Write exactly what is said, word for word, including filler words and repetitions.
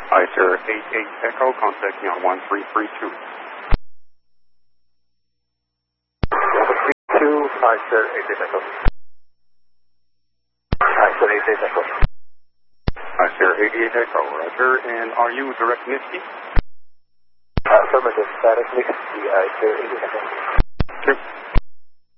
Hi, sir. eight eight Echo, contact me on one three three two. two, hi, sir. eight eight Echo. Hi, sir. eight eight Echo. Hi, sir. eight eight Echo, roger. And are you direct Nifty? Affirmative, static Nifty, hi, sir. eight eight Echo. Sure.